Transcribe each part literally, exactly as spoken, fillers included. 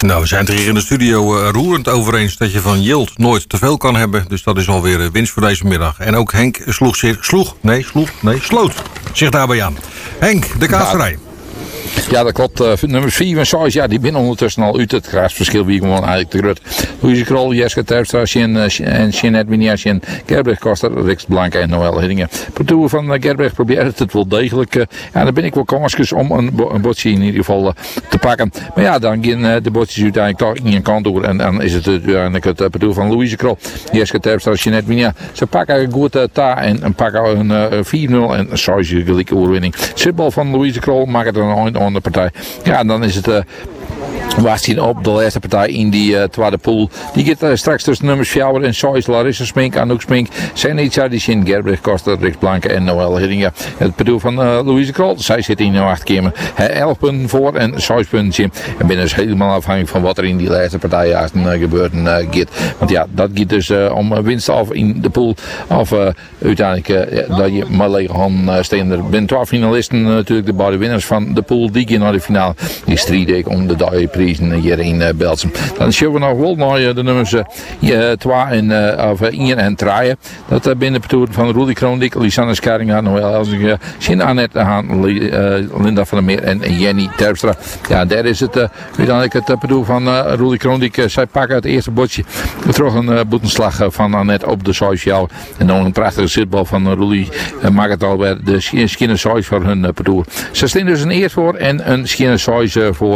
Nou, we zijn het hier in de studio uh, roerend over eens dat je van Jilt nooit te veel kan hebben. Dus dat is alweer uh, winst voor deze middag. En ook Henk sloeg zich, sloeg, nee, sloeg, nee, sloot zich daarbij aan. Henk, de kaasserij. Ja, dat klopt. Uh, nummers vier en zes, ja, die binnen ondertussen al uit het grasverschil wie gewoon eigenlijk te groot. Louise Krol, Jeske Terpstra, Sjen en Jeanette Minias, Sjen Gerbrich Koster, Riks Blanke en Noël Hiddingen. Per toer van uh, Gerbrich probeert het wel degelijk. Uh, ja, dan ben ik wel kansjes om een, bo- een botje in ieder geval uh, te pakken. Maar ja, dan gaan uh, de botjes uiteindelijk toch in een kant door. En dan is het uiteindelijk het uh, per toer van Louise Krol, Jeske Terpstra, Jeanette Minias. Ze pakken een goed uh, ta en, en pakken een uh, vier nul en een zes gelijke oorwinning. Zitbal van Louise Krol maakt het een eind aan de partij. Ja, en dan is het... Uh, We zien op de laatste partij in die uh, tweede pool. Die gaat uh, straks tussen nummers Fjouwer en Sois, Larissa Smink, Anouk Smink, Senitza, die Sjen Gerbrich Koster, Riks Blanke en Noël Hiddingen. Het bedoel van uh, Louise Krol. Zij zit in de acht keer uh, elf punten voor en zes punten. En ben dus helemaal afhankelijk van wat er in die laatste partij uh, gebeurt en uh, gaat. Want ja, dat gaat dus uh, om winst af in de pool. Of uh, uiteindelijk uh, dat je maar lege hand uh, staan. Er zijn twaalf finalisten uh, natuurlijk, de beide winnaars van de pool. Die gaan naar de finale. Die strijden om de dode prijzen hier in uh, Belsum. Dan zien we nog wel naar uh, de nummers twee uh, en uh, of één en drie. Dat uh, binnen de toer van Rudy Kroondik, Lisanne Skaringa, Noël Elzinga, Sjen Annette Haan, uh, Linda van der Meer en Jenny Terpstra. Ja, daar is het uh, uiteindelijk het bedoel van uh, Rudy Kroondik. Uh, zij pakken het eerste botje. We trokken een uh, boetenslag uh, van Annette op de sociaal. En dan een prachtige zitbal van uh, Rudy. Uh, maakt het alweer de schinnen sois voor hun uh, bedoel. Ze staan dus een eerst voor en een schinnen sois uh, voor.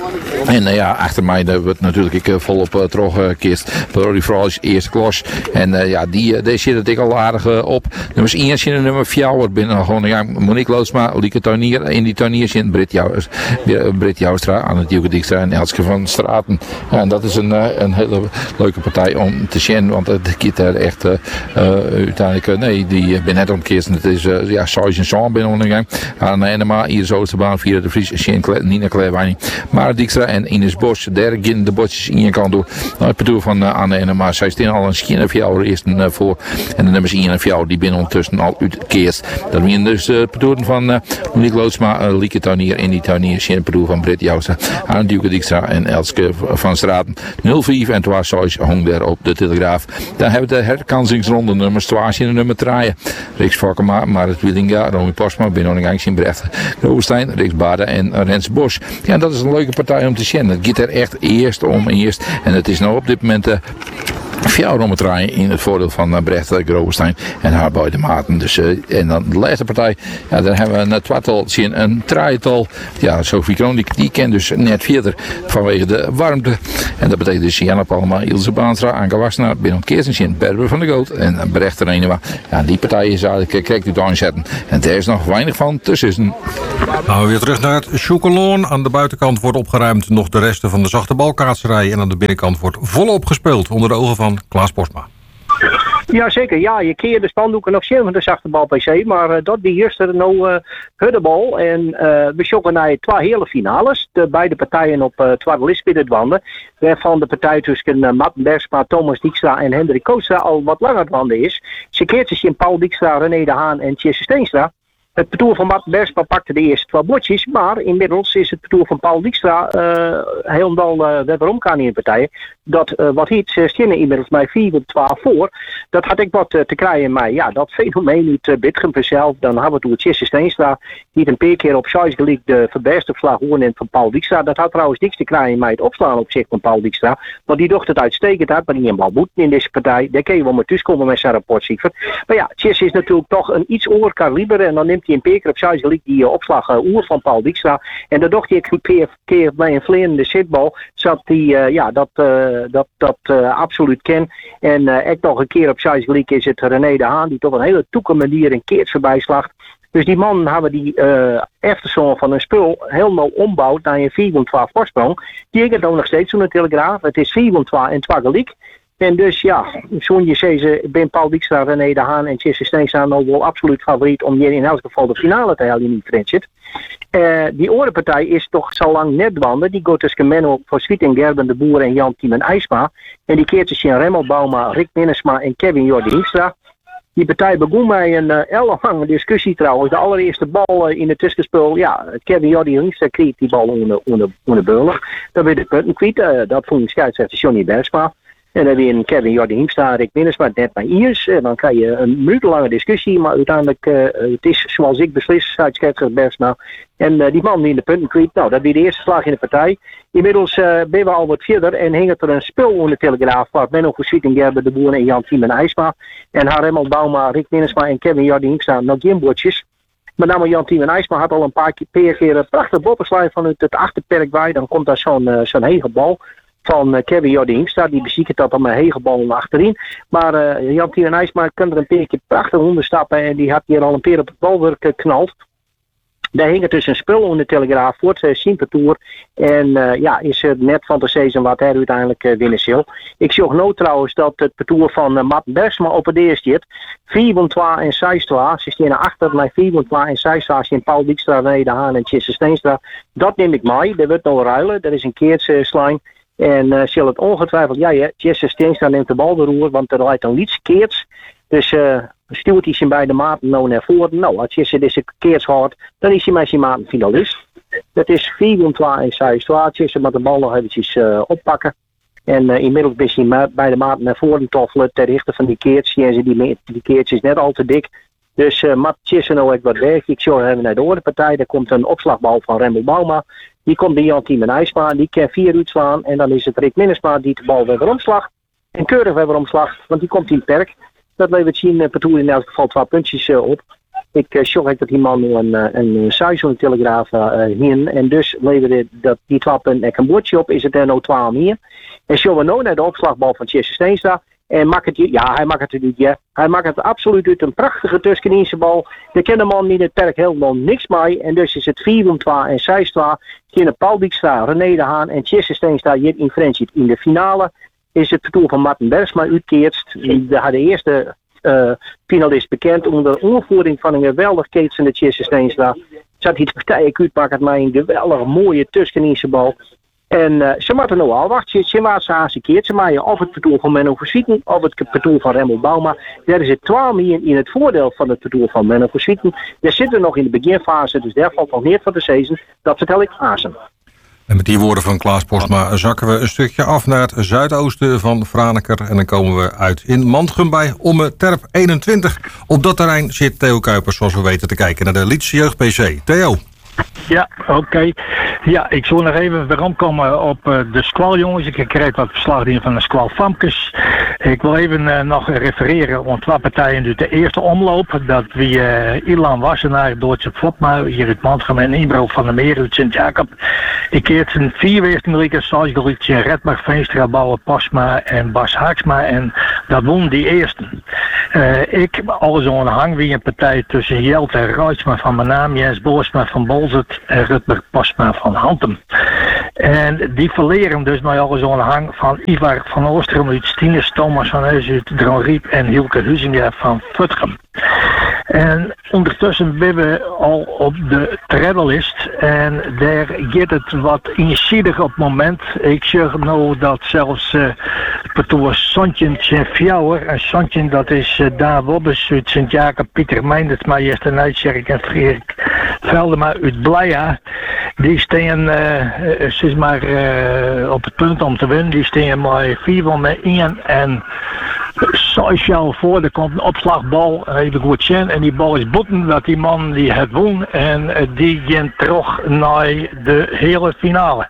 En uh, ja, achter mij uh, wordt natuurlijk ik uh, volop uh, teruggekeerd. Brody Frois, eerste klas. En uh, ja, die, uh, die zit het ik al aardig uh, op. Nummers één en nummer vier binnen gewoon ja, Monique Loodsma, Lieke Tuinier. In die tuinier zit Britt, Jou, Britt Joustra, Annette Dijkstra en Elske van Straten. Ja, en dat is een, uh, een hele leuke partij om te zien. Want het gaat er echt uh, uh, uiteindelijk, uh, nee, die uh, ben net omkeerd. Het is uh, ja, Sois en Zoon binnen ondergang. Aan de Enema, Iris Oosterbaan, via de Vries, Sjen Nina Kleerwijning. Maar Dijkstra en Ines Bos, daar gaan de botjes in je kant door. Nou, het bedoel van uh, Anne en maar zij staan al een schijn of jou eerst uh, voor. En de nummers één en jou die binnen ondertussen al uitkeert. Dat zijn dus uh, het bedoel van uh, Monique Loodsma, uh, Lieke Tuinier en die Tuinier schijn het bedoel van Britt Jouwstra, Arne Duke Dijkstra en Elske van Straten. nul vier en twee zes hong daar op de Telegraaf. Dan hebben we de herkansingsronde nummers twee en nummer drie. Riks Fokkema, Marit Wielinga, Romy Postma, Benno Gangs in Brecht, Roverstein, Riks Baden en Rens Bos. Ja, dat is een leuke partij om te zien. Het gaat er echt eerst om eerst. En het is nou op dit moment uh, vier om het draaien in het voordeel van uh, Brecht, uh, Grovenstein en haar beide maten. Dus, uh, en dan de laatste partij, ja, dan hebben we een twaalftal zien, een draaital. Ja, Sophie Kroon, die, die kent dus net verder vanwege de warmte. En dat betekent dus Janne Palma, Ilse Baanstra, Anke Wassenaar, Benno Keersen, Berber van de Goot en Brecht er een. Ja, die partij is eigenlijk, kijk u het aanzetten. En daar is nog weinig van tussen. Nou, we weer terug naar het Chocoloon. Aan de buitenkant wordt opgeruimd nog de resten van de zachte balkaatserij. En aan de binnenkant wordt volop gespeeld onder de ogen van Klaas Postma. Jazeker, ja, je keert de spandoeken nog zien van de zachte bal P C, maar uh, dat die eerst er nou uh, huddebal. En uh, we zoeken naar twee hele finales. De beide partijen op uh, tweede list binnen het wanden. Waarvan de partij tussen uh, Matt Bergsma, Thomas Dijkstra en Hendrik Kootstra al wat langer het wanden is. Ze keert zich in Paul Dijkstra, René de Haan en Tjesse Steenstra. Het parcours van Matt Bergsma pakte de eerste twee bordjes, maar inmiddels is het parcours van Paul Dijkstra uh, helemaal uh, weer omgaan in de partijen. Dat uh, wat hiet uh, stinnen inmiddels mij vier twaalf voor. Dat had ik wat uh, te krijgen, maar ja, dat fenomeen uit uh, Bitgem zelf. Dan hebben we toen het Tjesse Steenstra, die een paar keer op zes gelijk de verbeste vlag hoorn van Paul Dijkstra. Dat had trouwens niks te krijgen met het opslaan op zich van Paul Dijkstra. Want die docht het uitstekend uit, maar die een bal boeten in deze partij. Daar kun je wel maar tussenkomen met zijn rapportcijfer. Maar ja, Tjesse is natuurlijk toch een iets oer kaliber en dan neemt hij een paar keer op zes gelijk die uh, opslag uh, oer van Paul Dijkstra. En dan docht hij een keer, keer bij een vleerende zitbal, zat hij uh, ja, dat, uh, dat, dat uh, absoluut ken. En uh, echt nog een keer op zes gelijk is het René de Haan, die toch een hele toeke manier een keert voorbij slacht. Dus die man hebben die uh, efterzoon van een spul helemaal ombouwd naar een vier twaalf voorsprong. Die ik het ook nog steeds zo'n Telegraaf. Het is vier twaalf en twee gelijk. En dus ja, zo'n je ze ben Paul Dijkstra, René de Haan en Tjesse Steenstra nou wel absoluut favoriet om hier in elk geval de finale te halen in die friendship. Uh, die orenpartij is toch zo lang net wanden. Die gaat tussen Menno voor Swiet en Gerben de Boer en Jan Tiemen IJsma. En die keert zich in Remmel Bauma, Rick Minnesma en Kevin Jordi Hinstra. Die partij begon bij een uh, ellenlange discussie trouwens. De allereerste bal uh, in het tussenspel. Ja, Kevin Jordi Hiemstra kreeg die bal onder, onder, onder Burger. Dan werd de punten kwijt. Uh, dat vond scheidsrechter Johnny Bergsma. En dan weer een Kevin Jordi Hiemstra, Rick Minnesma, net bij Iers. En dan krijg je een minutenlange discussie. Maar uiteindelijk, uh, het is zoals ik beslis, scheidsrechter Bergsma. En uh, die man die in de punten kwijt. Nou, dat weer de eerste slag in de partij. Inmiddels uh, ben we al wat verder en hing het er een spel onder de Telegraaf. Waar Menno Verschieting, Gerber de Boer en Jan Tiemen IJsma. En Haremel Bauma, Rick Minnesma en Kevin Jordi Hiemstra nog geen bordjes. Met name Jan Tiemen IJsma had al een paar keer, keer een prachtig boppenslij vanuit het achterperk bij. Dan komt daar zo'n uh, zo'n hege bal van uh, Kevin Jordi Hiemstra. Die beziekert dat dan met hege bal achterin. Maar uh, Jan Tiemen IJsma kan er een paar keer prachtig onder stappen. En die had hier al een keer op het balwerk geknald. Daar hing het dus een spul onder de Telegraaf voor het Simpertour. En uh, ja, is er net van te zeggen wat hij uiteindelijk uh, winnen zal. Ik zag nou trouwens dat het parcours van uh, Martin Bergsma op het eerste zit. vier twee en zes twee. Ze staan achter mij vier twee en zes twee. In Paul Dijkstra, René de Haan en Tjesse Steenstra. Dat neem ik mee. Er wordt nog ruilen. Dat is een keertslijn. En uh, zal het ongetwijfeld, ja, ja, Tjesse Steenstra neemt de bal de roer, want er lijkt een liedje keerts. Dus uh, stuurt hij zijn beide maten nou naar voren. Nou, als Tjesse deze keerts houdt, dan is hij met zijn maten finalist. Dat is vier twee en zes twee. Tjesse moet de bal nog eventjes uh, oppakken. En uh, inmiddels is hij ma- beide maten naar voren toffelen ter richting van die keerts. En die, die keerts is net al te dik. Dus uh, Matt Tjesse nou echt wat weg. Ik zou hem naar de orde partij. Daar komt een opslagbal van Remmel Bauma. Die komt bij Jan Tiemen IJsma. Die kan vier uitslaan. En dan is het Rick Minnesma die de bal weer omslag. En keurig weer omslag. Want die komt in het perk. Dat levert zien uh, partout in elk geval twee puntjes uh, op. Ik uh, zorg dat die man nu een, uh, een seizoen telegraaf uh, heen. En dus leverde dat die twee punten een bordje op. Is het er nou twaalf meer. En zullen we nou naar de opslagbal van Tjesse Steenstra. En maakt het, ja, hij maakt het natuurlijk, ja. Hij maakt het absoluut uit een prachtige Tuskeninse bal. Daar kent de man in het perk helemaal niks mee. En dus is het vier twee en zes twee. Tegen Paul Dijkstra, René de Haan en Tjesse Steenstra hier in Friendship. In de finale is het parcours van Martin Bergsma uitkeerst. De, de eerste uh, finalist bekend onder onvoering van een geweldig keetsende Tjesse Steenstra. Zat hij de partij uitpakken met een geweldig mooie Tuskeninse bal. En uh, ze moeten nou al wachten. Ze maken ze haast een keer. Ze maken of het parcours van Menno Verschieten of het parcours van Remmel Bauma. Daar is het twaalf meer in het voordeel van het parcours van Menno Verschieten. Daar zitten we nog in de beginfase, dus daar valt nog meer van de seizoen. Dat vertel ik Azen. En met die woorden van Klaas Postma zakken we een stukje af naar het zuidoosten van Franeker. En dan komen we uit in Mantrum bij Omme Terp eenentwintig. Op dat terrein zit Theo Kuipers, zoals we weten, te kijken naar de Lietse Jeugd P C. Theo. Ja, oké. Okay. Ja, ik zal nog even weer omkomen op uh, de squaljongens. Ik kreeg wat verslag in van de squal Famkes. Ik wil even uh, nog refereren om twee partijen. Dus de eerste omloop, dat we uh, Ilan Wassenaar, Doortje Vlotma, hier uit Mantrum en Inbro van der Meer uit Sint-Jacob. Ik keert een vier weerstelijke Salzgelietje, Redmark, Veenstra, Bouwer, Pasma en Bas Haaksma. En dat won die eerste. Uh, ik, alles zo'n hang wie een partij tussen Jelte en Ruitsma van mijn naam, Jens Boersma van Bolzert en Rutger Pasma van Hantem. En die verleren dus naar alle zo'n hang van Ivar van Oostrum uit Stines, Thomas van Heus uit Dronriep en Hielke Huizinga van Futgem. En ondertussen zijn we al op de treadlelist en daar gaat het wat insidig op het moment. Ik zeg nou dat zelfs uh, Petoer Sontjen zijn Fjouwer en Sontjen dat is uh, Daan Wobbes uit Sint-Jacob, Pieter Meindert, Jester Nijtjerk en Frederik Veldema uit Bleia. Die staan, uh, ze is maar uh, op het punt om te winnen, die staan maar vier met één en sociaal voor, er komt een opslagbal, even goed zien, en die bal is botten, dat die man die het won en uh, die gaat terug naar de hele finale.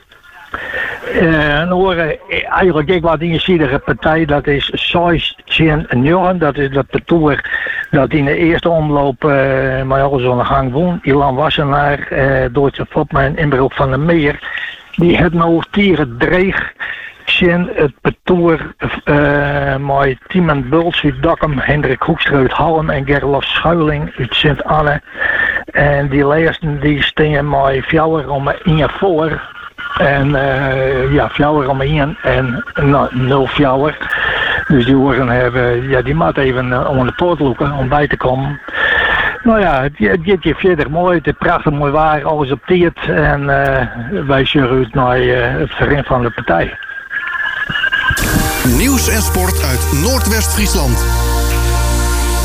Uh, en horen, eigenlijk ik wat ingeziedige partij, dat is zes-negen, dat is dat parcours dat in de eerste omloop uh, maar al zo'n gang won. Ilan Wassenaar, uh, Doortje Vlotma en Inberoep van der Meer, die het nou tieren dreig. Zien het parcours uh, met Tiemen Bults uit Dokkum, Hendrik Hoekstra uit Halm en Gerlof Schuiling uit Sint-Anne. En die laatsten die staan met Fjouwer om één voor. En uh, ja, Fjouwer om één en nou, nul Fjouwer. Dus die horen hebben, ja, die moet even uh, om de poort lopen om bij te komen. Nou ja, het, het gaat je verder mooi, het is prachtig mooi waar, alles op tijd. En uh, wij zullen uit naar uh, het vereniging van de partij. Nieuws en sport uit Noordwest-Friesland.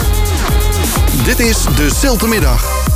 Dit is de Ziltermiddag.